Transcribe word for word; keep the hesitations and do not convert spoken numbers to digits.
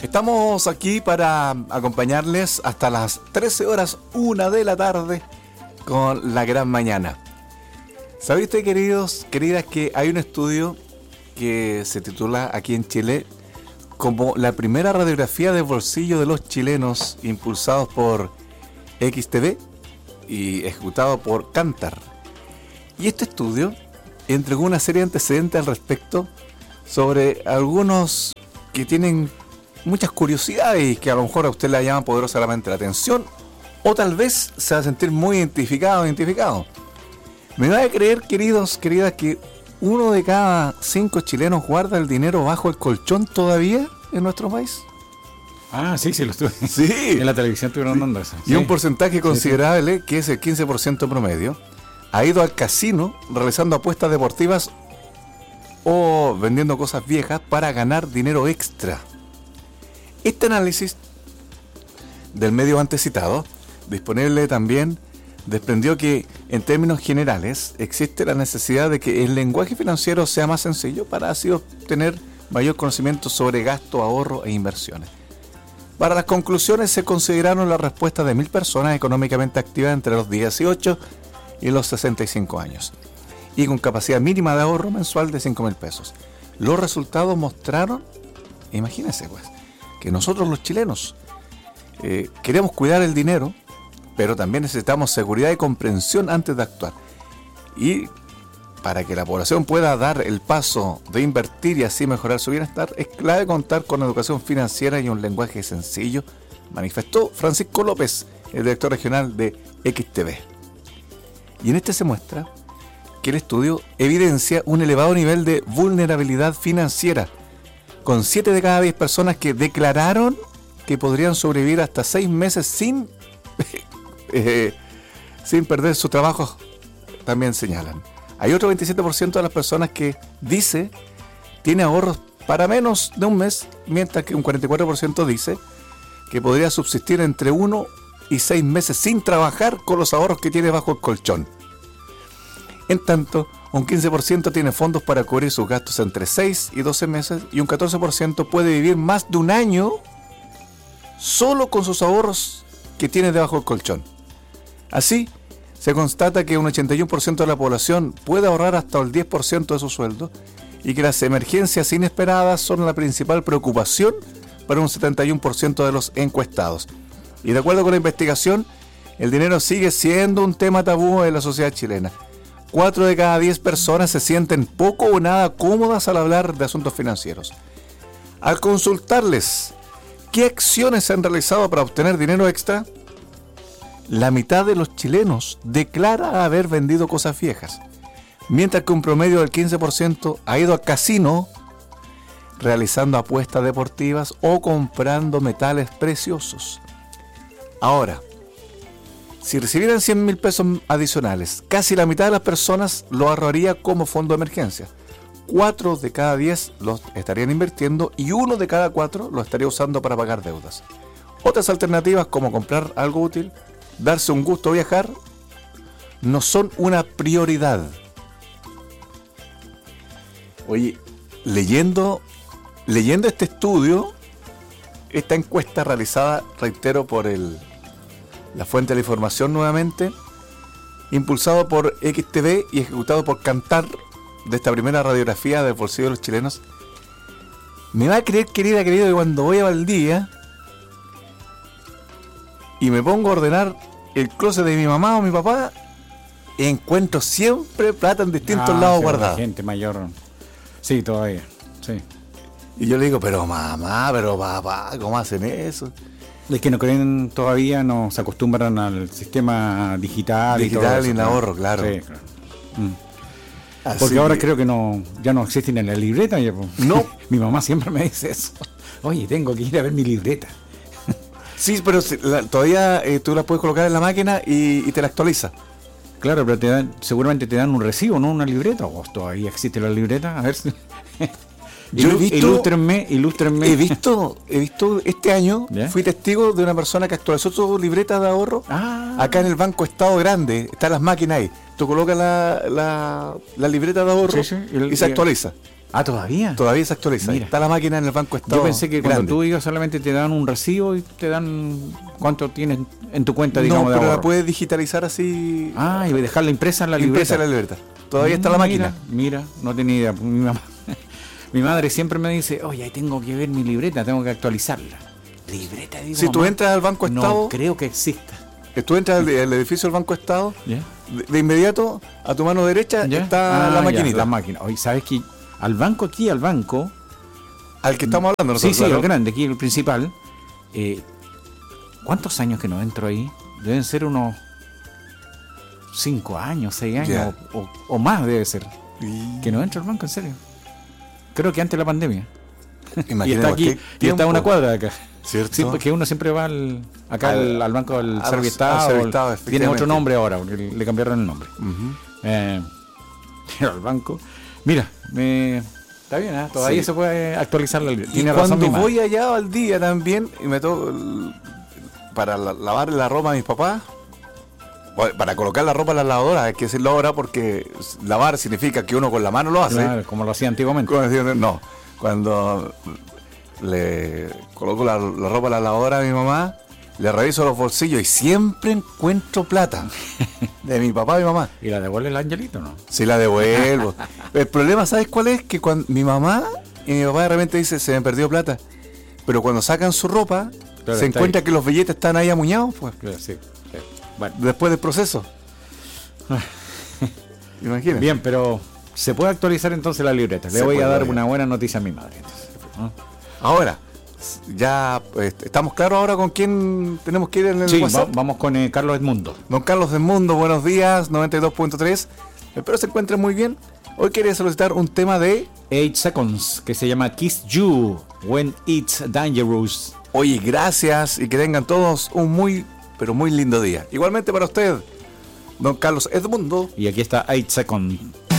Estamos aquí para acompañarles hasta las trece horas, una de la tarde, con La Gran Mañana. ¿Sabe usted, queridos, queridas, que hay un estudio que se titula aquí en Chile como la primera radiografía de bolsillo de los chilenos, impulsados por X T V y ejecutado por Kantar? Y este estudio entregó una serie de antecedentes al respecto sobre algunos que tienen muchas curiosidades y que a lo mejor a usted le llaman poderosamente la atención, o tal vez se va a sentir muy identificado, identificado. ¿Me va a creer, queridos, queridas, que uno de cada cinco chilenos guarda el dinero bajo el colchón todavía en nuestro país? Ah, sí, sí, lo estuve. Sí. En la televisión estuvieron dando eso. Y sí. un porcentaje considerable, sí, sí. que es el quince por ciento promedio, ha ido al casino realizando apuestas deportivas o vendiendo cosas viejas para ganar dinero extra. Este análisis del medio antecitado, disponible también, desprendió que, en términos generales, existe la necesidad de que el lenguaje financiero sea más sencillo para así obtener mayor conocimiento sobre gasto, ahorro e inversiones. Para las conclusiones se consideraron las respuestas de mil personas económicamente activas entre los dieciocho y los sesenta y cinco años, y con capacidad mínima de ahorro mensual de cinco mil pesos. Los resultados mostraron, imagínense pues, que nosotros los chilenos eh, queremos cuidar el dinero, pero también necesitamos seguridad y comprensión antes de actuar. Y para que la población pueda dar el paso de invertir y así mejorar su bienestar, es clave contar con educación financiera y un lenguaje sencillo, manifestó Francisco López, el director regional de X T V. Y en este se muestra que el estudio evidencia un elevado nivel de vulnerabilidad financiera, con siete de cada diez personas que declararon que podrían sobrevivir hasta seis meses sin, eh, sin perder su trabajo, también señalan. Hay otro veintisiete por ciento de las personas que dice tiene ahorros para menos de un mes, mientras que un cuarenta y cuatro por ciento dice que podría subsistir entre uno y seis meses sin trabajar con los ahorros que tiene bajo el colchón. En tanto, un quince por ciento tiene fondos para cubrir sus gastos entre seis y doce meses y un catorce por ciento puede vivir más de un año solo con sus ahorros que tiene debajo del colchón. Así, se constata que un ochenta y uno por ciento de la población puede ahorrar hasta el diez por ciento de su sueldo y que las emergencias inesperadas son la principal preocupación para un setenta y uno por ciento de los encuestados. Y de acuerdo con la investigación, el dinero sigue siendo un tema tabú en la sociedad chilena. Cuatro de cada diez personas se sienten poco o nada cómodas al hablar de asuntos financieros. Al consultarles qué acciones se han realizado para obtener dinero extra, la mitad de los chilenos declara haber vendido cosas viejas, mientras que un promedio del quince por ciento ha ido al casino realizando apuestas deportivas o comprando metales preciosos. Ahora, si recibieran cien mil pesos adicionales, casi la mitad de las personas lo ahorraría como fondo de emergencia. Cuatro de cada diez los estarían invirtiendo y uno de cada cuatro lo estaría usando para pagar deudas. Otras alternativas como comprar algo útil, darse un gusto o viajar, no son una prioridad. Oye, leyendo, leyendo este estudio, esta encuesta realizada, reitero, por el, la fuente de la información nuevamente, impulsado por X T V y ejecutado por Kantar, de esta primera radiografía del bolsillo de los chilenos, me va a creer, querida, querido, que cuando voy a Valdivia y me pongo a ordenar el closet de mi mamá o mi papá, encuentro siempre plata en distintos ah, lados sí, guardados. Gente mayor, sí, todavía, sí. Y yo le digo, pero mamá, pero papá, ¿cómo hacen eso? Es que no creen todavía, no se acostumbran al sistema digital. Digital y, y en ahorro, claro. Sí, claro. Mm. Porque ahora que... creo que no ya no existen en la libreta. Ya, no. Mi mamá siempre me dice eso. Oye, tengo que ir a ver mi libreta. Sí, pero la, todavía eh, tú la puedes colocar en la máquina y, y te la actualiza. Claro, pero te dan, seguramente te dan un recibo, ¿no? Una libreta. ¿O todavía existe la libreta? A ver si... Yo he visto, ilústrenme, ilústrenme. He visto, he visto este año, ¿ya? Fui testigo de una persona que actualizó su libreta de ahorro. Ah. Acá en el Banco Estado Grande, están las máquinas ahí. Tú colocas la, la, la libreta de ahorro, sí, sí. Y, el, y se actualiza. Ah, ¿todavía? Todavía se actualiza. Mira. Está la máquina en el Banco Estado. Yo pensé que cuando grande. tú ibas solamente te dan un recibo y te dan cuánto tienes en tu cuenta, digamos, No, de pero la ahorro. puedes digitalizar así. Ah, y dejarla impresa en la impresa libreta. en la libreta. Todavía está la Mm, máquina. Mira, mira, no tenía idea. Mi mamá, mi madre siempre me dice, oye, ahí tengo que ver mi libreta, tengo que actualizarla. Libreta, digo, Si tú mamá, entras al Banco Estado, no creo que exista. eh, tú entras al, al edificio del Banco Estado, ¿Ya? de, de inmediato a tu mano derecha ¿Ya? está Ah, la ya, maquinita. la máquina. Oye, ¿sabes qué? Al banco aquí, al banco, Al que estamos hablando sí, nosotros. sí, claro. el grande, aquí el principal. Eh, ¿Cuántos años que no entro ahí? Deben ser unos cinco años, seis años, Ya. o, o- o más debe ser. Y- Que no entro al banco, en serio. Creo que antes de la pandemia. Y Imagínate está aquí, qué y está a una tiempo, cuadra de acá. ¿cierto? Sí, porque uno siempre va al, acá Al- al, al banco del al- al Serviestado. Serviestado, Tiene efectivamente. otro nombre ahora, porque le cambiaron el nombre. Ujú. Eh, pero al banco. Mira, me, está bien, ¿eh? Todavía Sí. se puede actualizar la libreta. Y Tiene razón cuando mi madre. voy allá al día también y me toco para la- lavar la ropa a mis papás, o para colocar la ropa en la lavadora, hay que decirlo ahora porque lavar significa que uno con la mano lo hace. Claro, como lo hacía antiguamente. Cuando- No, cuando le coloco la, la ropa en la lavadora a mi mamá, le reviso los bolsillos y siempre encuentro plata de mi papá y mi mamá. ¿Y la devuelve el angelito o no? Si la devuelvo. El problema, ¿sabes cuál es? Que cuando mi mamá y mi papá de repente dicen, se me perdió plata. Pero cuando sacan su ropa, Claro, se está encuentra ahí. que los billetes están ahí amuñados, pues, Claro, sí, sí. Bueno, después del proceso. Imagínate. bien, pero se puede actualizar entonces la libreta. Le Se voy a puede, dar bien. una buena noticia a mi madre. Entonces, ¿no? Ahora, ya pues, estamos claros ahora con quién tenemos que ir en el Sí, va- WhatsApp. vamos con eh, Carlos Edmundo. Don Carlos del Mundo, buenos días, noventa y dos punto tres. Espero se encuentren muy bien. Hoy quería solicitar un tema de... eight seconds, que se llama Kiss You When It's Dangerous. Oye, gracias y que tengan todos un muy, pero muy lindo día. Igualmente para usted, don Carlos Edmundo. Y aquí está eight seconds.